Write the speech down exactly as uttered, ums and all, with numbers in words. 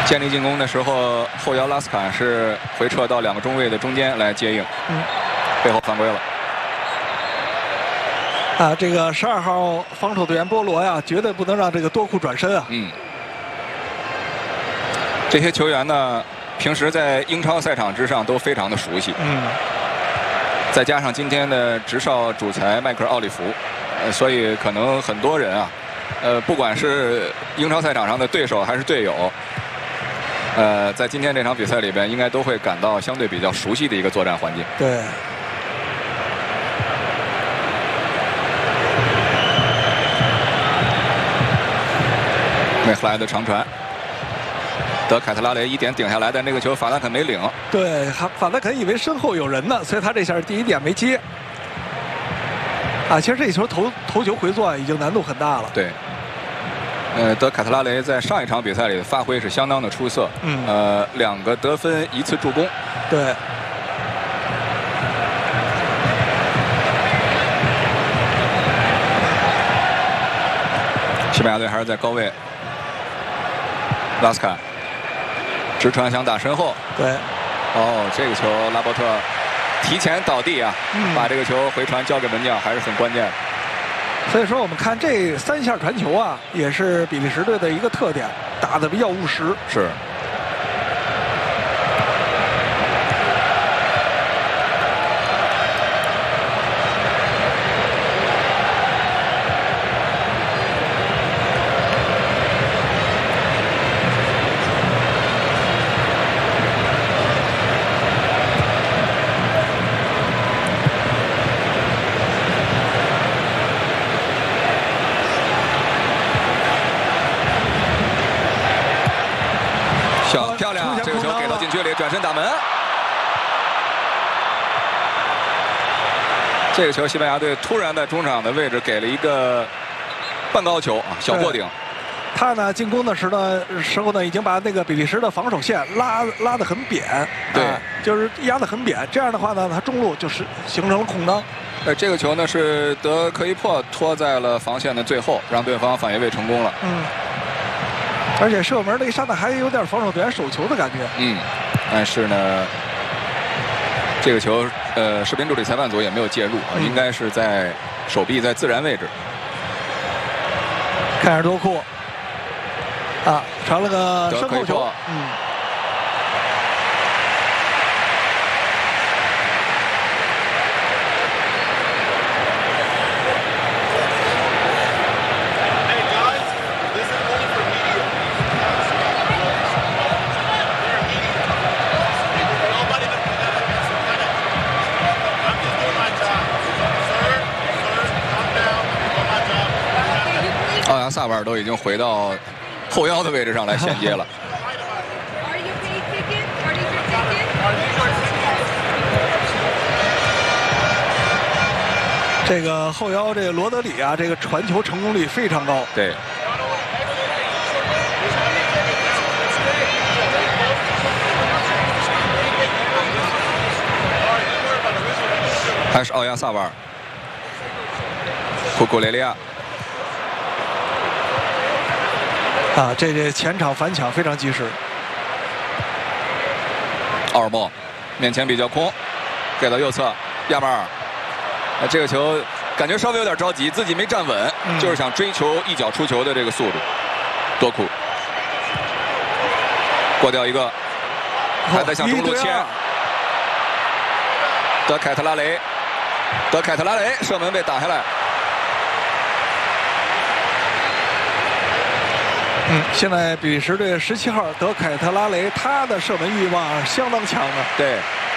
建立进攻的时候，后腰拉斯坎是回撤到两个中卫的中间来接应，嗯，背后犯规了。 啊，这个十二号防守队员波罗呀，绝对不能让这个多库转身啊。 嗯，这些球员呢，平时在英超赛场之上都非常的熟悉。 嗯， 再加上今天的执哨主裁迈克尔·奥利弗，呃，所以可能很多人啊，呃，不管是英超赛场上的对手还是队友，呃，在今天这场比赛里边，应该都会感到相对比较熟悉的一个作战环境。 对。 梅弗莱的长传，德凯特拉雷一点顶下来的那个球，法兰肯没领。 对，法兰肯以为身后有人呢，所以他这下第一点没接。啊，其实这球头头球回做已经难度很大了。 对。呃，德凯特拉雷在上一场比赛里的发挥是相当的出色。嗯。呃，两个得分，一次助攻。 对。 西班牙队还是在高位。拉斯坎直传想打身后， 对， 哦，这个球拉波特提前倒地啊，嗯、把这个球回传交给门将，还是很关键的。 所以说，我们看这三下传球啊，也是比利时队的一个特点，打得比较务实。 是。转身打门，这个球西班牙队突然在中场的位置给了一个半高球啊，小过顶。 他呢进攻的时呢时候呢，已经把那个比利时的防守线拉拉得很扁， 对， 啊、就是压得很扁。这样的话呢，他中路就是形成了空当。 呃，这个球呢是德科伊珀拖在了防线的最后，让对方反越位成功了。 嗯，而且射门那一刹那还有点防守队员手球的感觉。 嗯。但是呢，这个球，呃，视频助理裁判组也没有介入啊，嗯、应该是在手臂在自然位置。 看着多库，啊，传了个身后球，嗯。 萨瓦尔都已经回到后腰的位置上来衔接了。 这个后腰这个罗德里啊，这个传球成功率非常高。 对。还是奥亚萨瓦尔，库库雷利亚。 啊，这这前场反抢非常及时。 奥尔莫面前比较空，给到右侧亚马尔。呃，这个球感觉稍微有点着急，自己没站稳，嗯、就是想追求一脚出球的这个速度。多库过掉一个，还在向中路切。德凯特拉雷，德凯特拉雷射门被打下来。 嗯，现在比利时队十七号德凯特拉雷，他的射门欲望相当强的。 对，